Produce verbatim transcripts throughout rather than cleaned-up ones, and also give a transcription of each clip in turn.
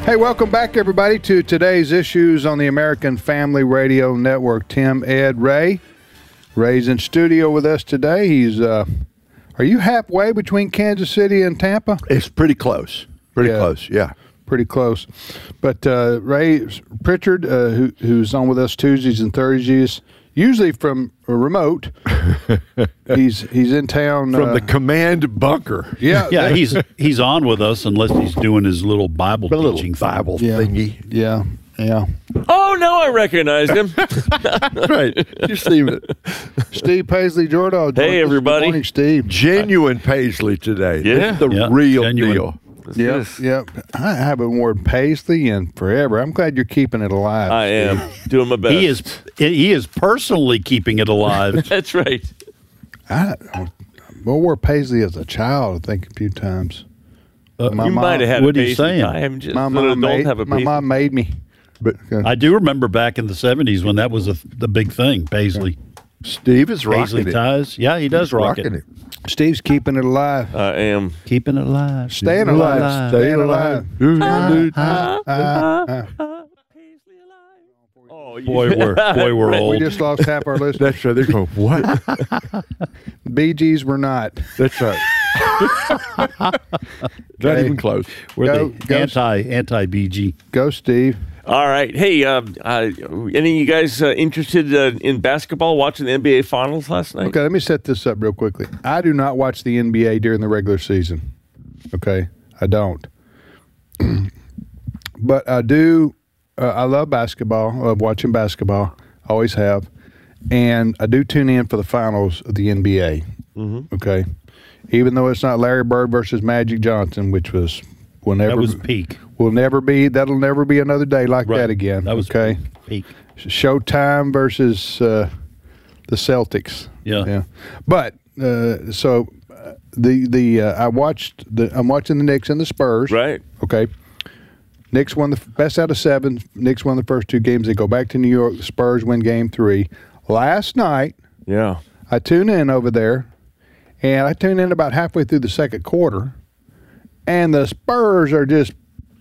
Hey, welcome back, everybody, to today's issues on the American Family Radio Network. Tim, Ed, Ray. Ray's in studio with us today. He's, uh, are you halfway between Kansas City and Tampa? It's pretty close. Pretty Yeah. close, yeah. Pretty close. But uh, Ray Pritchard, uh, who, who's on with us Tuesdays and Thursdays, usually from a remote. he's he's in town From uh, the command bunker. yeah Yeah, he's he's on with us unless he's doing his little Bible The little teaching thing. Bible yeah, thingy. yeah yeah. Oh, now I recognize him. Right. You see it. Steve Paisley Jordan. Hey, everybody. Good morning, Steve. Genuine Paisley today. Yeah. This is the Yeah, real genuine. deal. Yep, yep. I haven't worn Paisley in forever. I'm glad you're keeping it alive. I am doing my best. He is he is personally keeping it alive. That's right. I, I wore Paisley as a child, I think, a few times. Uh, My you mom- might have had what a are you paisley saying? tie. I'm just My an mom adult made, have a my paisley. mom made me. But I do remember back in the seventies when that was a, the big thing. Paisley, Steve is rocking Paisley it. ties. Yeah, he does rock Rocking it. it. Steve's keeping it alive. I am. Keeping it alive. Staying alive. Staying alive. Oh, you- Boy, we're boy, we're We old. just lost half our listeners. That's right. They're going, what? Bee Gees were not. That's right. Not Okay. even close. We're Go- the go- anti anti B G. Go, Steve. All right. Hey, um, uh, any of you guys uh, interested uh, in basketball, watching the N B A Finals last night? Okay, let me set this up real quickly. I do not watch the N B A during the regular season. Okay, I don't. But I do. Uh, I love basketball. I love watching basketball. Always have. And I do tune in for the finals of the N B A. Mm-hmm. Okay, even though it's not Larry Bird versus Magic Johnson, which was will never That was peak. will never be. That'll never be another day like Right. that again. That was okay. peak. Showtime versus uh, the Celtics. Yeah. Yeah. But uh, so uh, the the uh, I watched the I'm watching the Knicks and the Spurs. Right. Okay. Knicks won the f- best out of seven. Knicks won the first two games. They go back to New York. The Spurs win game three. Last night, Yeah. I tune in over there, and I tune in about halfway through the second quarter, and the Spurs are just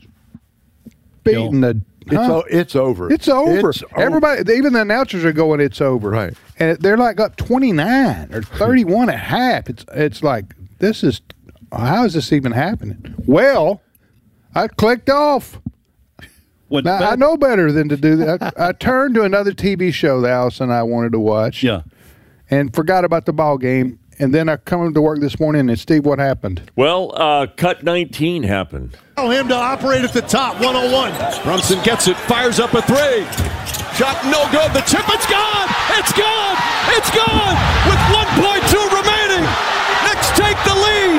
beating the. It's, huh? o- it's over. It's over. It's over. Everybody, even the announcers are going, it's over. Right. And they're like up twenty-nine or thirty-one at half. It's it's like, this is, how is this even happening? Well, I clicked off. Went Now, I back- know better than to do that. I, I turned to another T V show that Alice and I wanted to watch. Yeah. And forgot about the ball game. And then I come to work this morning, and Steve, what happened? Well, uh, cut nineteen happened. Allow him to operate at the top, one oh one. Brunson gets it, fires up a three. Shot no good, the chip, it's gone! It's gone! It's gone! With one point two remaining! Knicks take the lead!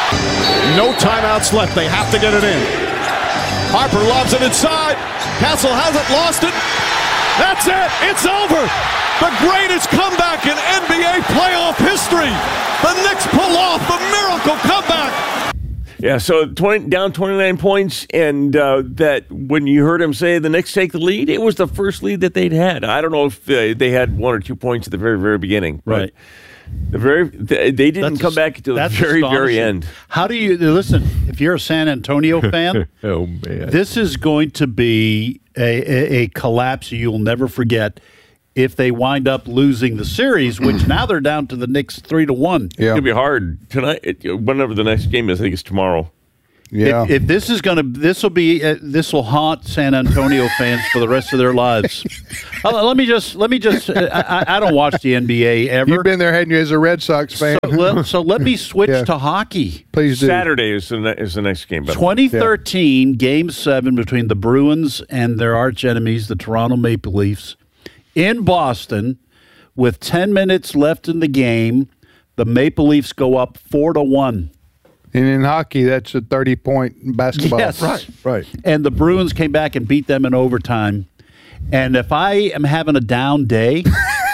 No timeouts left, they have to get it in. Harper lobs it inside. Castle hasn't lost it. That's it, it's over! The greatest comeback in N B A playoff history! The Knicks pull off the miracle comeback! Yeah, so twenty, down twenty-nine points, and uh, that when you heard him say the Knicks take the lead, it was the first lead that they'd had. I don't know if uh, they had one or two points at the very, very beginning. but Right. The very they they didn't That's come as- back until the that's very, very astonishing. end. How do you listen? If you're a San Antonio fan, Oh, man. this is going to be a, a, a collapse you'll never forget if they wind up losing the series, which now they're down to the Knicks three to one. It's gonna be hard tonight. It, whenever the next game is, I think it's tomorrow. Yeah. If, if this is going to, this will be, uh, this will haunt San Antonio fans for the rest of their lives. Uh, let me just, let me just, uh, I, I don't watch the N B A ever. You've been there, hadn't you, as a Red Sox fan? so, let, so let me switch Yeah. to hockey. Please do. Saturday is the ne- is the next game. by the way. twenty thirteen, Game seven between the Bruins and their arch enemies, the Toronto Maple Leafs, in Boston, with ten minutes left in the game. The Maple Leafs go up four to one. And in hockey, that's a thirty-point basketball. Yes. Right, right. And the Bruins came back and beat them in overtime. And if I am having a down day,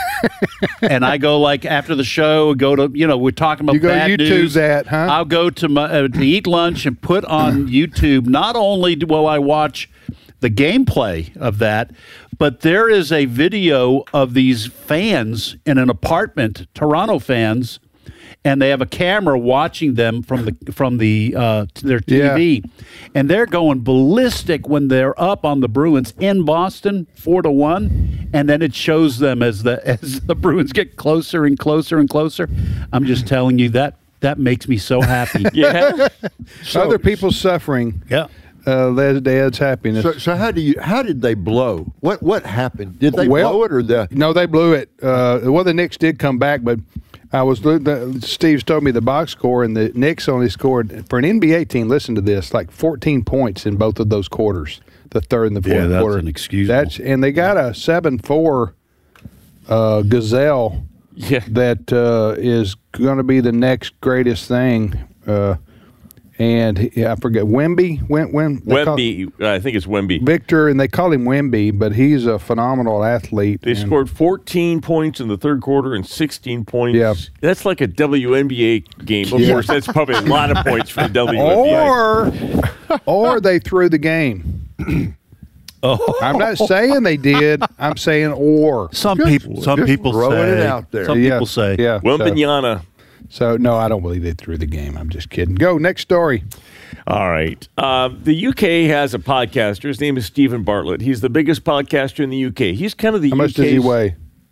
and I go like after the show, go to you know we're talking about You go bad YouTube news. that, huh? I'll go to my uh, to eat lunch and put on YouTube. Not only do will I watch the gameplay of that, but there is a video of these fans in an apartment, Toronto fans, and they have a camera watching them from the from the uh, their T V, yeah. and they're going ballistic when they're up on the Bruins in Boston, four to one, and then it shows them as the as the Bruins get closer and closer and closer. I'm just telling you that that makes me so happy. Yeah, so, other people suffering. Yeah. Uh, their dad's happiness. So, so how do you? How did they blow? What What happened? Did they well, blow it or the? No, they blew it. Uh, well, the Knicks did come back, but I was the, Steve's told me the box score, and the Knicks only scored for an N B A team. Listen to this: like fourteen points in both of those quarters, the third and the fourth yeah, that's quarter. Inexcusable. That's and they got a seven four uh, Gazelle yeah. that uh, is going to be the next greatest thing. Uh, And he, I forget Wemby. Wem, Wem, Wemby, call, I think it's Wemby. Victor, and they call him Wemby, but he's a phenomenal athlete. They scored fourteen points in the third quarter and sixteen points. Yeah. That's like a W N B A game. Of yeah. course, that's probably a lot of points for the W N B A. Or, or they threw the game. Oh. I'm not saying they did. I'm saying or. Some Just, people, some just people throwing say. it out there. Some yeah. people say. Yeah. Wembanyama. So, so, no, I don't believe they threw the game. I'm just kidding. Go, next story. All right. Um, the U K has a podcaster. His name is Stephen Bartlett. He's the biggest podcaster in the U K. He's kind of the How much U K's, does he weigh?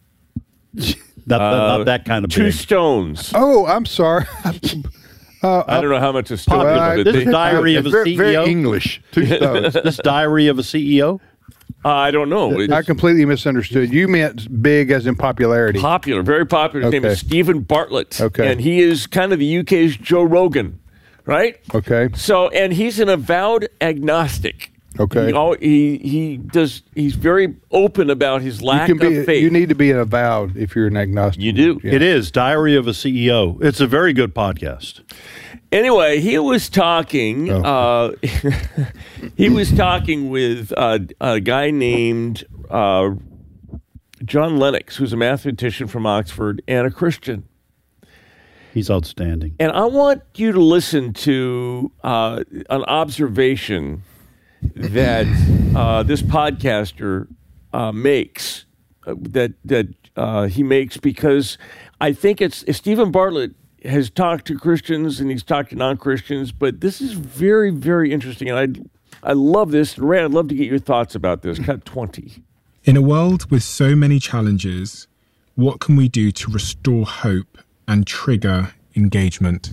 Not, uh, not that kind of two big. stones. Oh, I'm sorry. uh, I don't know how much a stone Well, is. This But is they- diary of a very, C E O. very English. Two stones. This diary of a C E O. uh, I don't know. It's I completely misunderstood. You meant big as in popularity. popular, very popular. His name Okay. is Stephen Bartlett. Okay. And he is kind of the U K's Joe Rogan, right? Okay. So, and he's an avowed agnostic. Okay. He, al- he he does. He's very open about his You lack can be. of faith. You need to be an avowed if you're an agnostic. You do. Yeah. It is Diary of a C E O. It's a very good podcast. Anyway, he was talking. Oh. Uh, he was talking with uh, a guy named uh, John Lennox, who's a mathematician from Oxford and a Christian. He's outstanding. And I want you to listen to uh, an observation that uh, this podcaster uh, makes, uh, that that uh, he makes, because I think it's Stephen Bartlett has talked to Christians and he's talked to non-Christians, but this is very, very interesting, and I I love this. Ray, I'd love to get your thoughts about this. Cut twenty. In a world with so many challenges, what can we do to restore hope and trigger engagement?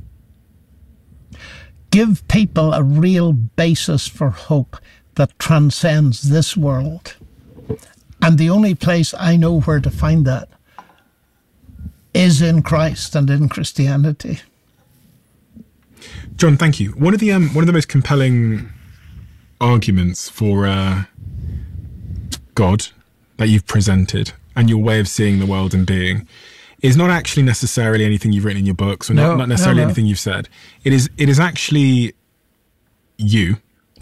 Give people a real basis for hope that transcends this world. And the only place I know where to find that is in Christ and in Christianity. John, thank you. One of the um, one of the most compelling arguments for uh, God that you've presented and your way of seeing the world and being is not actually necessarily anything you've written in your books, or No, not, not necessarily no, no. anything you've said. It is it is actually you,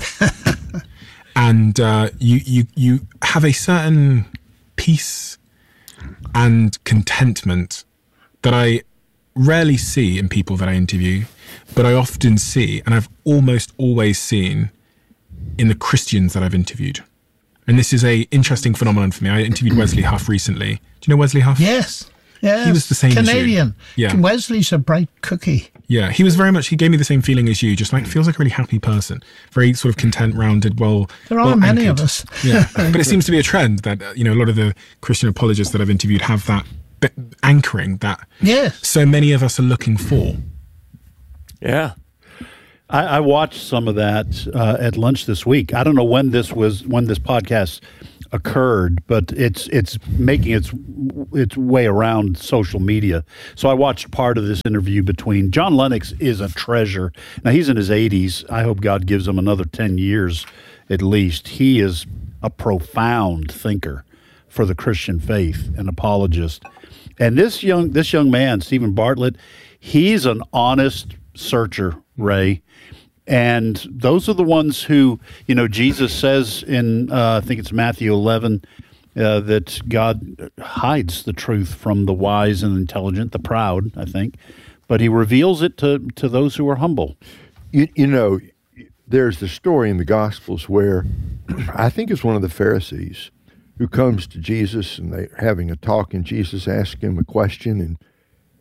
and uh, you you you have a certain peace and contentment that I rarely see in people that I interview, but I often see, and I've almost always seen in the Christians that I've interviewed. And this is a interesting phenomenon for me. I interviewed Wesley Huff recently. Do you know Wesley Huff? Yes. Yes. He was the same as you. Canadian. Yeah. Wesley's a bright cookie. Yeah, he was very much, he gave me the same feeling as you, just like feels like a really happy person. Very sort of content, rounded, well There are well many anchored. of us. Yeah, but it seems to be a trend that, uh, you know, a lot of the Christian apologists that I've interviewed have that b- anchoring that Yes. so many of us are looking for. Yeah. I, I watched some of that uh, at lunch this week. I don't know when this was when this podcast occurred, but it's it's making its its way around social media. So I watched part of this interview between John Lennox is a treasure. Now he's in his eighties. I hope God gives him another ten years at least. He is a profound thinker for the Christian faith, an apologist. And this young this young man, Stephen Bartlett, he's an honest searcher, Ray. And those are the ones who, you know, Jesus says in, uh, I think it's Matthew eleven, uh, that God hides the truth from the wise and intelligent, the proud, I think, but he reveals it to, to those who are humble. You, you know, there's the story in the Gospels where I think it's one of the Pharisees who comes to Jesus and they're having a talk, and Jesus asks him a question, and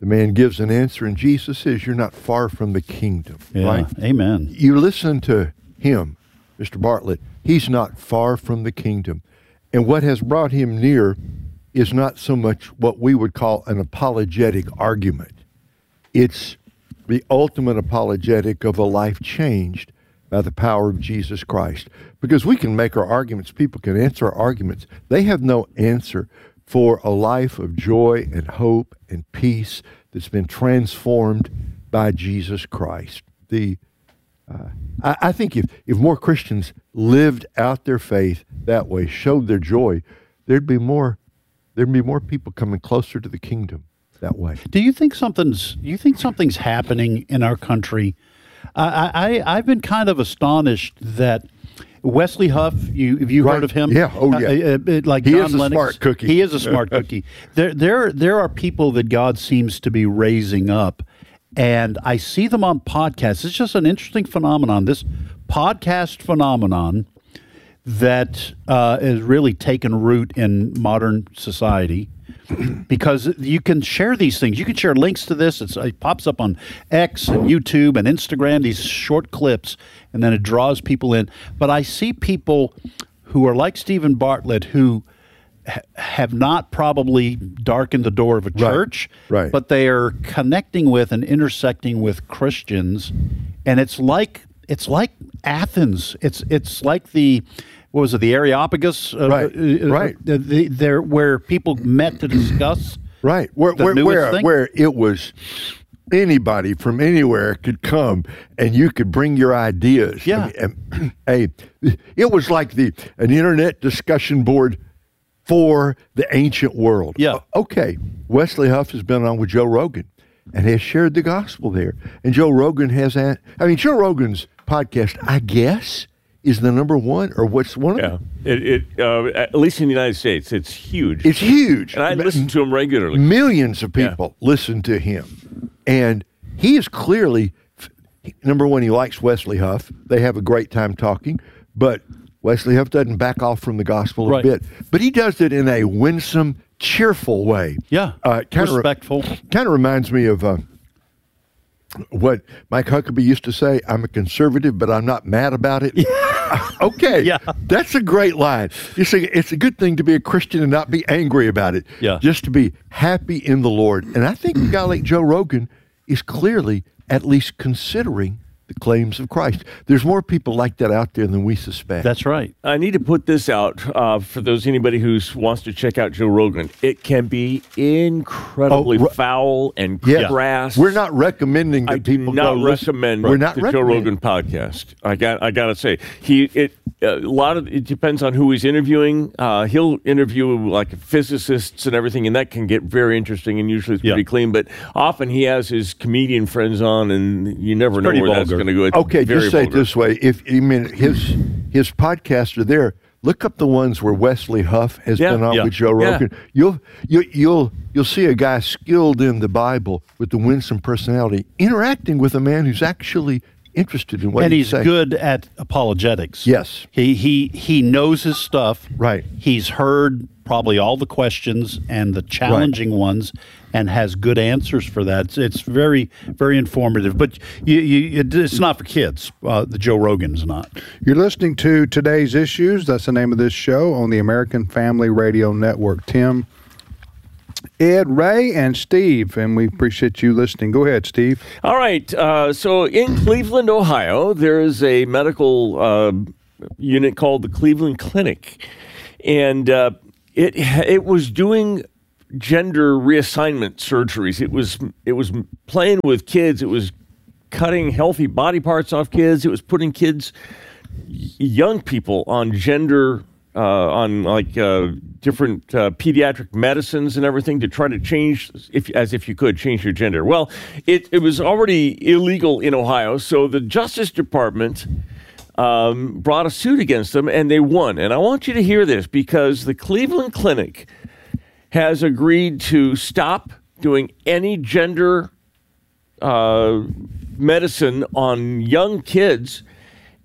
the man gives an answer, and Jesus says, you're not far from the kingdom, Yeah. right? Amen. You listen to him, Mister Bartlett, he's not far from the kingdom. And what has brought him near is not so much what we would call an apologetic argument. It's the ultimate apologetic of a life changed by the power of Jesus Christ. Because we can make our arguments, people can answer our arguments. They have no answer for a life of joy and hope and peace that's been transformed by Jesus Christ. The uh, I, I think if, if more Christians lived out their faith that way, showed their joy, there'd be more there'd be more people coming closer to the kingdom that way. Do you think something's you think something's happening in our country? I, I I've been kind of astonished that Wesley Huff. You have you Right. heard of him? Yeah. Oh, yeah. Uh, uh, uh, like He John is a Lennox. smart cookie. He is a smart cookie. There there there are people that God seems to be raising up, and I see them on podcasts. It's just an interesting phenomenon. This podcast phenomenon that uh, has really taken root in modern society. Because you can share these things. You can share links to this. It's, it pops up on X and YouTube and Instagram, these short clips, and then it draws people in. But I see people who are like Stephen Bartlett who ha- have not probably darkened the door of a church, right. but they are connecting with and intersecting with Christians. And it's like it's like Athens. It's it's like the what was it, the Areopagus? Uh, Right, uh, right. Uh, the, there, where people met to discuss. Right. Where The where newest where, thing? where it was anybody from anywhere could come and you could bring your ideas. Yeah. I mean, and, hey, it was like the an internet discussion board for the ancient world. Yeah. Okay. Wesley Huff has been on with Joe Rogan and has shared the gospel there. And Joe Rogan has, a, I mean, Joe Rogan's podcast, I guess, is the number one, or what's one of Yeah, them? it, it uh, at least in the United States, it's huge. It's huge. and I listen to him regularly. Millions of people listen to him. And he is clearly, number one, he likes Wesley Huff. They have a great time talking. But Wesley Huff doesn't back off from the gospel Right. a bit. But he does it in a winsome, cheerful way. Yeah, Uh, kinda re- respectful. Kind of reminds me of uh, what Mike Huckabee used to say, I'm a conservative, but I'm not mad about it. Okay. Yeah. That's a great line. You say it's a good thing to be a Christian and not be angry about it. Yeah. Just to be happy in the Lord. And I think a guy like Joe Rogan is clearly at least considering the claims of Christ. There's more people like that out there than we suspect. That's right. I need to put this out uh, for those anybody who wants to check out Joe Rogan. It can be incredibly Oh, ru- Lot and Yeah. crass. We're not recommending that I do people not go listen. recommend We're not the Joe recommending. Rogan podcast. I got I got to say he it a lot of it depends on who he's interviewing. Uh, he'll interview like physicists and everything, and that can get very interesting. And usually it's Yeah. pretty clean. But often he has his comedian friends on, and you never know pretty where that's vulgar. going to go. It's Okay, very just say it vulgar. this way: if I mean his his podcasts are there, look up the ones where Wesley Huff has Yeah, been on yeah. with Joe Yeah. Rogan. You'll you, you'll you'll see a guy skilled in the Bible with the winsome personality interacting with a man who's actually interested in what And he's he's saying. good at apologetics. Yes. He he he knows his stuff. Right. He's heard probably all the questions and the challenging ones, and has good answers for that. It's, it's very very informative. But you, you, it, it's not for kids. Uh, the Joe Rogan's not. You're listening to Today's Issues. That's the name of this show on the American Family Radio Network. Tim, Ed, Ray, and Steve, and we appreciate you listening. Go ahead, Steve. All right. Uh, so in Cleveland, Ohio, there is a medical uh, unit called the Cleveland Clinic, and uh, it it was doing gender reassignment surgeries. It was it was playing with kids. It was cutting healthy body parts off kids. It was putting kids, young people, on gender. Uh, on like uh, different uh, pediatric medicines and everything to try to change, if as if you could change your gender. Well, it, it was already illegal in Ohio, so the Justice Department um, brought a suit against them, and they won. And I want you to hear this, because the Cleveland Clinic has agreed to stop doing any gender uh, medicine on young kids.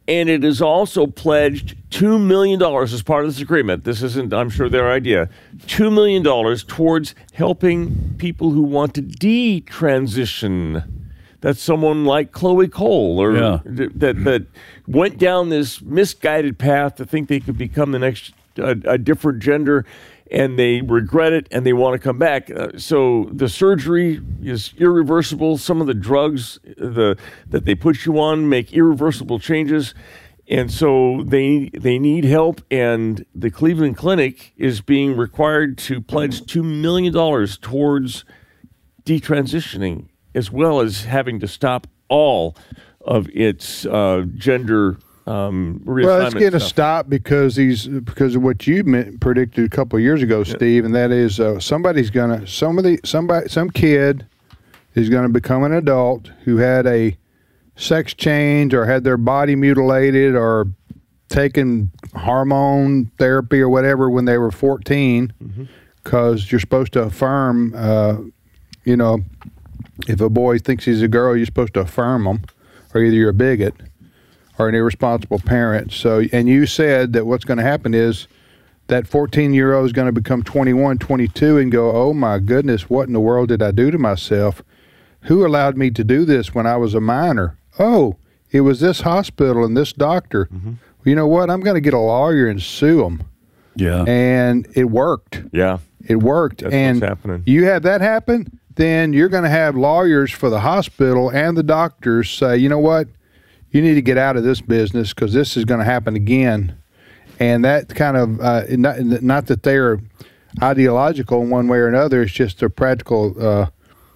And it is also pledged two million dollars as part of this agreement. This isn't, I'm sure, their idea. two million dollars towards helping people who want to detransition. That's someone like Chloe Cole, or Yeah. th- that that went down this misguided path to think they could become the next a, a different gender, and they regret it and they want to come back. Uh, so the surgery is irreversible. Some of the drugs the that they put you on make irreversible changes, and so they they need help. And the Cleveland Clinic is being required to pledge two million dollars towards detransitioning, as well as having to stop all of its uh, gender um, reassignment Well, let's get a stuff. stop because he's because of what you meant, predicted a couple of years ago, Steve, and that is uh, somebody's gonna somebody somebody some kid is gonna become an adult who had a sex change or had their body mutilated or taken hormone therapy or whatever when they were fourteen, because Mm-hmm. you're supposed to affirm, uh, you know, if a boy thinks he's a girl, you're supposed to affirm him, or either you're a bigot or an irresponsible parent. So, and you said that what's going to happen is that fourteen-year-old is going to become twenty-one, twenty-two and go, oh my goodness, what in the world did I do to myself? Who allowed me to do this when I was a minor? Oh, it was this hospital and this doctor. Mm-hmm. You know what? I'm going to get a lawyer and sue them. Yeah. And it worked. Yeah. It worked. That's and what's happening. You have that happen, then you're going to have lawyers for the hospital and the doctors say, you know what? You need to get out of this business because this is going to happen again. And that kind of, uh, not, not that they're ideological in one way or another, it's just a practical uh,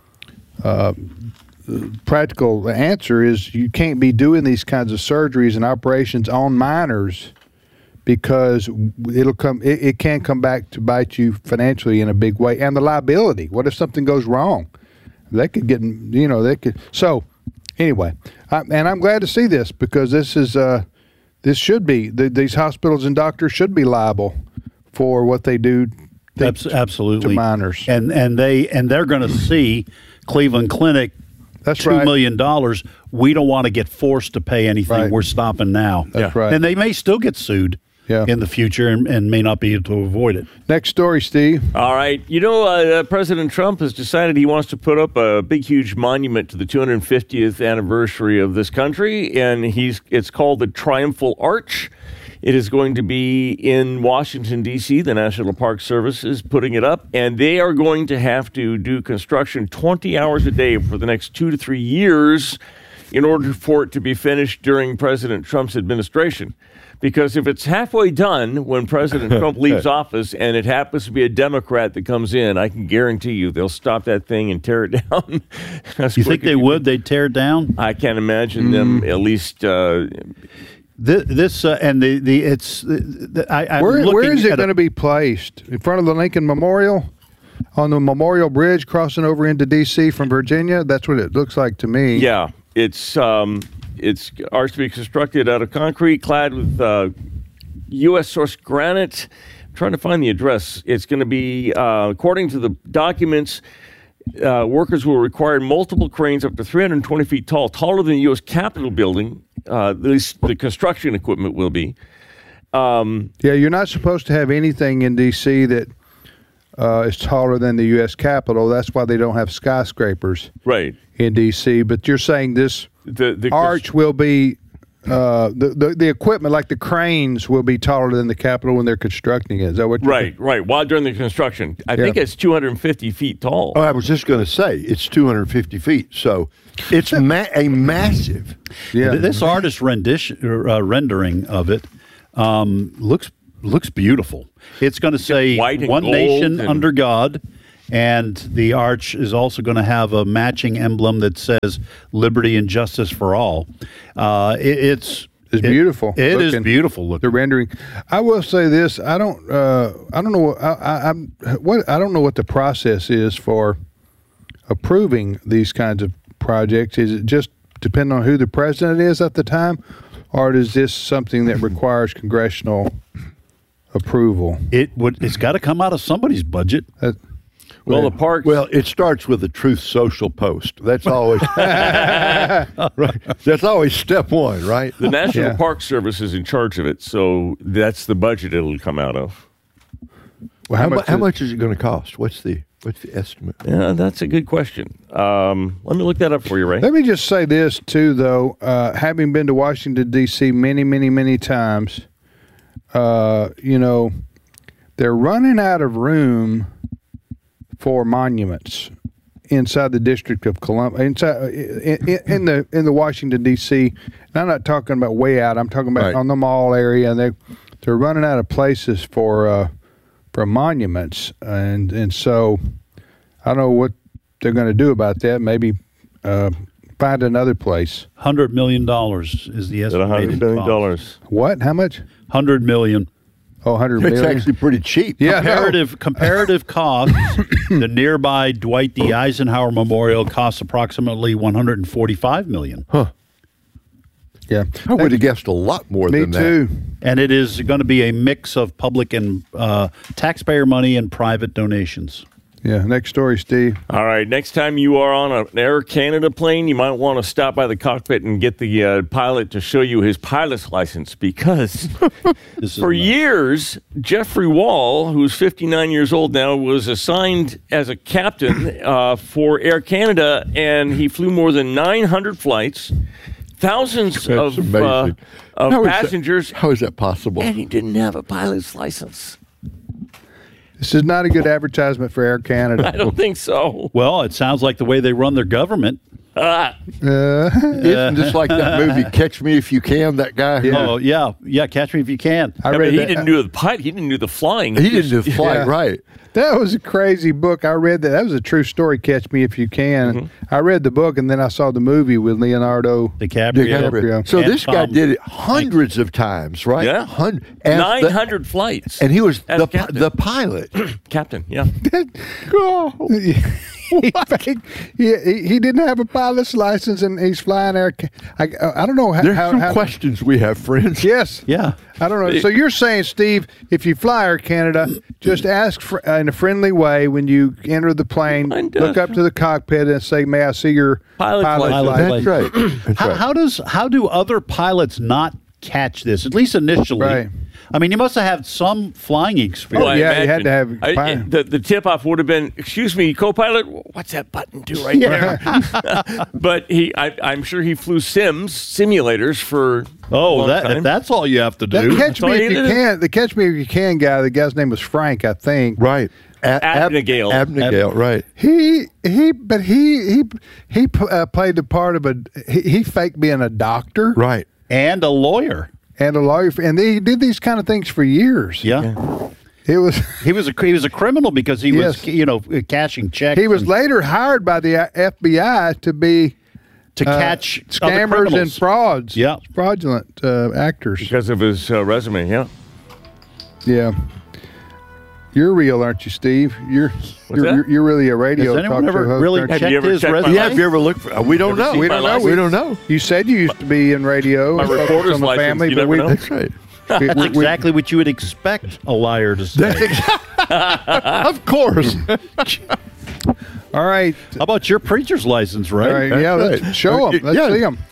uh, practical answer is you can't be doing these kinds of surgeries and operations on minors because it'll come it, it can come back to bite you financially in a big way. And the liability, what if something goes wrong? They could get, you know, they could. So anyway, I, and I'm glad to see this because this is uh, this should be the, these hospitals and doctors should be liable for what they do to, Abs- absolutely to minors. and and they and they're going to see Cleveland Clinic That's two right. million dollars. We don't want to get forced to pay anything. Right. We're stopping now. That's right. And they may still get sued Yeah. in the future and, and may not be able to avoid it. Next story, Steve. All right. You know, uh, President Trump has decided he wants to put up a big, huge monument to the two hundred fiftieth anniversary of this country, and he's it's called the Triumphal Arch. It is going to be in Washington, D C The National Park Service is putting it up, and they are going to have to do construction twenty hours a day for the next two to three years in order for it to be finished during President Trump's administration. Because if it's halfway done when President Trump leaves office and it happens to be a Democrat that comes in, I can guarantee you they'll stop that thing and tear it down. as You quick think they as would? They'd tear it down? I can't imagine them at least. Uh, This, this uh, and the, the it's the, the, I, I'm Where, looking where is it at a- going to be placed? In front of the Lincoln Memorial? On the Memorial Bridge crossing over into D C from Virginia? That's what it looks like to me. yeah, it's um, it's ours to be constructed out of concrete, clad with uh, U S source granite. I'm trying to find the address. It's going to be, uh, according to the documents, uh, workers will require multiple cranes up to three hundred twenty feet tall, taller than the U S Capitol building. Uh, at least the construction equipment will be. Um, Yeah, you're not supposed to have anything in D C that uh, is taller than the U S Capitol. That's why they don't have skyscrapers right. in D C. But you're saying this The, the arch will be, uh, the, the, the equipment, like the cranes, will be taller than the Capitol when they're constructing it. Is that what you're Right, right. While during the construction, I Yeah. think it's two hundred fifty feet tall. Oh, I was just going to say it's two hundred fifty feet, so it's ma- a massive. Yeah. Th- This artist rendition uh, rendering of it um, looks looks beautiful. It's going to say white and "One gold Nation and- under God," and the arch is also going to have a matching emblem that says "Liberty and Justice for All." Uh, it, it's It's it- beautiful It is looking. beautiful The looking. rendering. I will say this. I don't. Uh, I don't know. I, I, I'm. What I don't know what the process is for approving these kinds of projects. Is it just depend on who the president is at the time, or is this something that requires congressional approval? It would. It's got to come out of somebody's budget. Uh, Well, the parks. Well, it starts with a Truth Social post. That's always right. That's always step one, right? the National Yeah. Park Service is in charge of it, so that's the budget it'll come out of. Well, How, how mu- much? how is- much is it going to cost? What's the what's the estimate? Yeah, that's a good question. Um, let me look that up for you, Ray. Let me just say this too, though. Uh, having been to Washington D C many, many, many times, uh, you know, they're running out of room for monuments inside the District of Columbia, inside in, in, in the in the Washington D C. And I'm not talking about way out. I'm talking about Right. on the mall area, and they they're running out of places for uh, for monuments, and and so I don't know what they're going to do about that. Maybe uh, find another place. Hundred million dollars is the At one estimated hundred billion cost. dollars. What? How much? Hundred million. Oh, one hundred It's million. actually pretty cheap. Yeah, no. Comparative comparative costs. The nearby Dwight D. Eisenhower Memorial costs approximately one hundred forty-five million, Yeah. I would have guessed a lot more Me than too. and it is going to be a mix of public and uh, taxpayer money and private donations. Yeah. Next story, Steve. All right. Next time you are on an Air Canada plane, you might want to stop by the cockpit and get the uh, pilot to show you his pilot's license because This is for nuts. years, Jeffrey Wall, who's fifty-nine years old now, was assigned as a captain uh, for Air Canada, and he flew more than nine hundred flights, thousands That's of, amazing. uh, of How is that- passengers, How is that possible? and he didn't have a pilot's license. This is not a good advertisement for Air I Canada. don't think so. Well, it sounds like the way they run their government. Ah, Uh, Isn't this like that movie Catch Me If You Can? That guy. Yeah. Oh yeah, yeah. Catch me if you can. I I read mean, he that. didn't do the pilot. He didn't do the flying. He didn't do just- flight Yeah. right. That was a crazy book. I read that. That was a true story. Catch Me If You Can. Mm-hmm. I read the book, and then I saw the movie with Leonardo. DiCaprio. DiCaprio. So And this guy Tom did it hundreds of times, right? Yeah. Hun- as the- nine hundred flights. and he was as the pi- captain. the pilot. captain, yeah. he, faked- he, he he didn't have a pilot's license, and he's flying Air. Ca- I, I don't know how. There's how, some how questions we have, friends. Yes. Yeah. I don't know. So you're saying, Steve, if you fly Air Canada, just ask for, uh, in a friendly way when you enter the plane, And, uh, look up to the cockpit and say, "May I see your Pilot's license." license?" That's right. That's How, right. how does how do other pilots not catch this? At least initially. Right. I mean, you must have had some flying experience. I yeah, you had imagine. to have I- pilot. the the tip off would have been, "Excuse me, co-pilot, what's that button do right there?" But he, I, I'm sure he flew sims simulators for. a Oh, long that time. if that's all you have to That do. catch all me you if you did. can. The catch me if you can guy. The guy's name was Frank, I think. Right. A- Ab- Abnegale. Abnegale, right. He he, but he he he uh, played the part of a. He, he faked being a doctor Right. And a lawyer. and a lawyer, and he did these kind of things for years. Yeah. It was. He was a he was a criminal because he Yes. was you know cashing checks. He was and later hired by the F B I to be to uh, catch other scammers and criminals. frauds. Yeah. fraudulent uh, actors. because of his uh, resume. Yeah. Yeah. You're real, aren't you, Steve? You're you're, that? you're you're really a radio Has anyone talk ever show host, really aren't you? Have checked you ever his checked my resume? Yeah, have you ever looked for? We don't Ever know. seen We my don't know. license? We don't know. You said you used to be in radio. My and focused reporter's on the license, family, you but never we, know. That's right. we- That's we- exactly what you would expect a liar to say. Of course. all right, How about your preacher's license, right? all right. Yeah, let's right. show them. Let's Yeah. see them.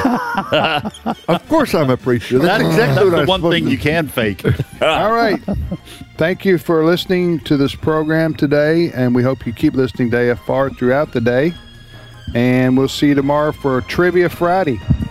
Of course I'm a preacher. That's That's, exactly that's what the I'm one supposed thing to- you can fake. All right. Thank you for listening to this program today, and we hope you keep listening to A F R throughout the day. And we'll see you tomorrow for Trivia Friday.